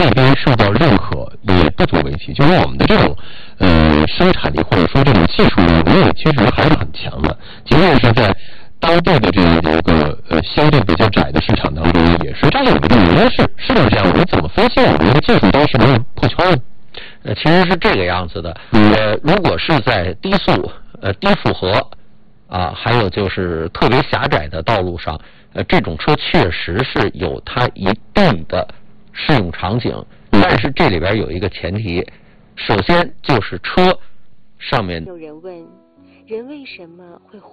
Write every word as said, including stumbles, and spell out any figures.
未必受到认可，也不足为奇。就是我们的这种呃生产力或者说这种技术能力，其实还是很强的，即便是在当地的这一个呃相对比较窄的市场当中，也是占有一定的优势，是不是这样？你怎么分析我们的技术当时没有破圈呢？ 呃，其实是这个样子的。呃，如果是在低速、呃低负荷啊，还有就是特别狭窄的道路上，呃，这种车确实是有它一定的适用场景。但是这里边有一个前提，首先就是车上面。 有人问，人为什么会